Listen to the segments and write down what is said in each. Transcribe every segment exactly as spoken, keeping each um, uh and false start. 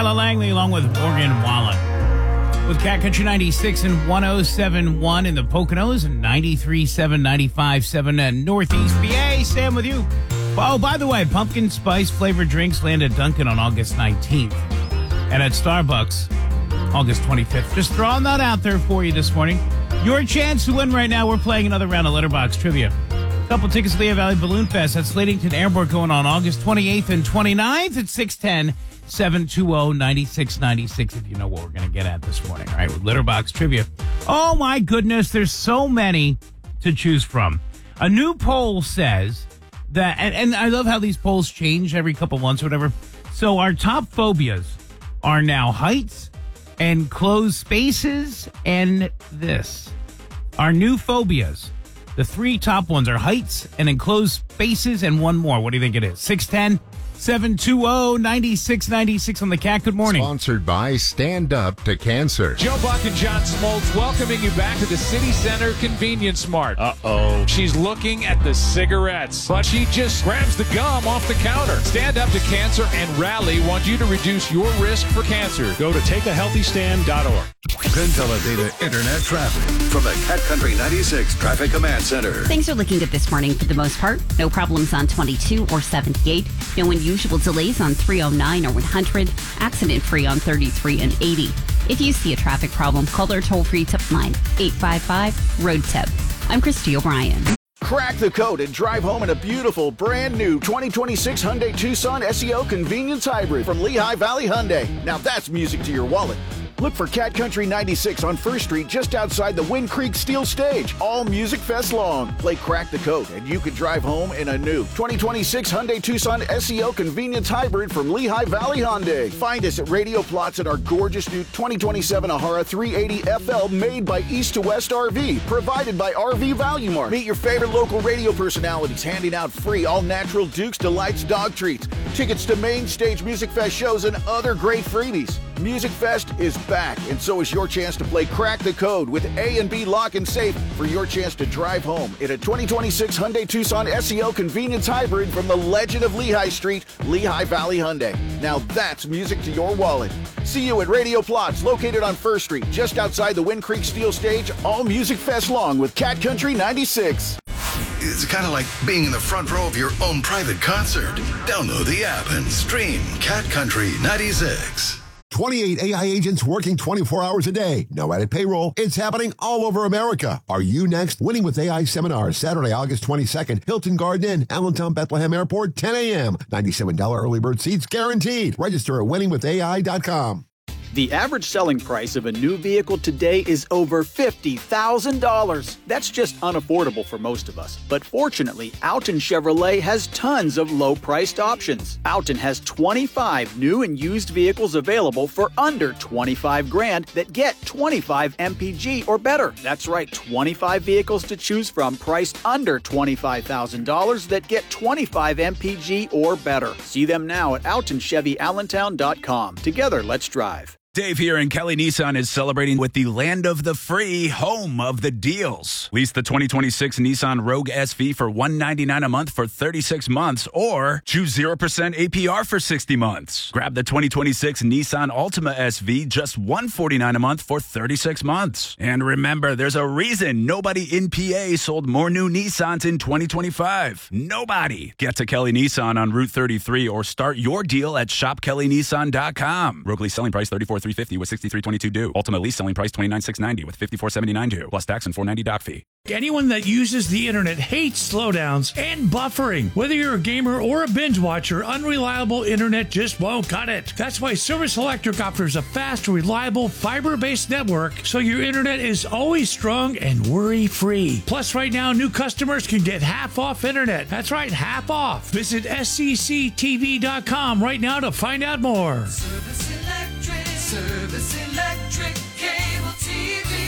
Tyler Langley along with Morgan Wallen. With Cat Country ninety-six and one oh seven point one in the Poconos and ninety-three point seven, ninety-five point seven in Northeast P A. Sam with you. Oh, by the way, pumpkin spice flavored drinks land at Dunkin' on August nineteenth. And at Starbucks, August twenty-fifth. Just throwing that out there for you this morning. Your chance to win right now. We're playing another round of Letterbox Trivia. Couple tickets to Lehigh Valley Balloon Fest at Slatington Airport going on August twenty-eighth and twenty-ninth at six one zero, seven two zero, nine six nine six if you know what we're going to get at this morning. All right, with Letterbox Trivia. Oh, my goodness, there's so many to choose from. A new poll says that, and, and I love how these polls change every couple months or whatever. So our top phobias are now heights and closed spaces and this. Our new phobias. The three top ones are heights and enclosed spaces and one more. What do you think it is? six one zero, seven two zero, nine six nine six on the Cat. Good morning. Sponsored by Stand Up to Cancer. Joe Buck and John Smoltz welcoming you back to the City Center Convenience Mart. Uh-oh. She's looking at the cigarettes, but she just grabs the gum off the counter. Stand Up to Cancer and Rally want you to reduce your risk for cancer. Go to take a healthy stand dot org. Consolidated Internet traffic from the Cat Country ninety-six Traffic Command Center. Things are looking good this morning for the most part. No problems on twenty-two or seventy-eight. No unusual delays on three oh nine or one hundred. Accident-free on thirty-three and eighty. If you see a traffic problem, call our toll-free tip line, eight five five, road tip. I'm Christy O'Brien. Crack the code and drive home in a beautiful, brand new twenty twenty-six Hyundai Tucson S E O Convenience Hybrid from Lehigh Valley Hyundai. Now that's music to your wallet. Look for Cat Country ninety-six on First Street just outside the Wind Creek Steel Stage. All Music Fest long. Play Crack the Code and you could drive home in a new twenty twenty-six Hyundai Tucson S E O Convenience Hybrid from Lehigh Valley Hyundai. Find us at Radio Plots in our gorgeous new twenty twenty-seven Ahara three eighty F L made by East to West R V. Provided by R V Value Mart. Meet your favorite local radio personalities handing out free all-natural Duke's Delights dog treats. Tickets to main stage Music Fest shows and other great freebies. Music Fest is back, and so is your chance to play Crack the Code with A and B Lock and Safe for your chance to drive home in a twenty twenty-six Hyundai Tucson S E O Convenience Hybrid from the legend of Lehigh Street, Lehigh Valley Hyundai. Now that's music to your wallet. See you at Radio Plots, located on First Street, just outside the Wind Creek Steel Stage, all Music Fest long with Cat Country ninety-six. It's kind of like being in the front row of your own private concert. Download the app and stream Cat Country ninety-six. twenty-eight A I agents working twenty-four hours a day. No added payroll. It's happening all over America. Are you next? Winning with A I seminar, Saturday, August twenty-second. Hilton Garden Inn, Allentown, Bethlehem Airport, ten a.m. ninety-seven dollars early bird seats guaranteed. Register at winning with A I dot com. The average selling price of a new vehicle today is over fifty thousand dollars. That's just unaffordable for most of us. But fortunately, Alton Chevrolet has tons of low-priced options. Alton has twenty-five new and used vehicles available for under twenty-five grand that get twenty-five M P G or better. That's right, twenty-five vehicles to choose from priced under twenty-five thousand dollars that get twenty-five M P G or better. See them now at alton chevy allentown dot com. Together, let's drive. Dave here, and Kelly Nissan is celebrating with the land of the free, home of the deals. Lease the twenty twenty-six Nissan Rogue S V for one hundred ninety-nine dollars a month for thirty-six months, or choose zero percent A P R for sixty months. Grab the twenty twenty-six Nissan Altima S V, just one hundred forty-nine dollars a month for thirty-six months. And remember, there's a reason nobody in P A sold more new Nissans in twenty twenty-five. Nobody. Get to Kelly Nissan on Route thirty-three or start your deal at shop kelly nissan dot com. Rogue lease selling price thirty-four thousand three hundred fifty dollars with sixty-three twenty-two due. Ultimate lease selling price twenty-nine thousand six hundred ninety dollars with fifty-four seventy-nine due, plus tax and four hundred ninety dollars doc fee. Anyone that uses the internet hates slowdowns and buffering. Whether you're a gamer or a binge watcher, unreliable internet just won't cut it. That's why Service Electric offers a fast, reliable, fiber-based network so your internet is always strong and worry-free. Plus, right now, new customers can get half off internet. That's right, half off. Visit S C C T V dot com right now to find out more. Service Electric, Service Electric Cable T V.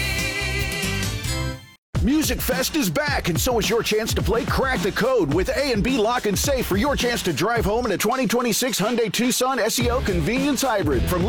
Music Fest is back, and so is your chance to play Crack the Code with A and B Lock and Safe for your chance to drive home in a twenty twenty-six Hyundai Tucson S E O Convenience Hybrid from